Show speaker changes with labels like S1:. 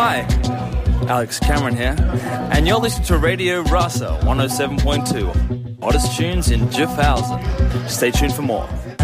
S1: Hi, Alex Cameron here, and you're listening to Radio Rasa 107.2, hottest tunes in Gifhausen. Stay tuned for more.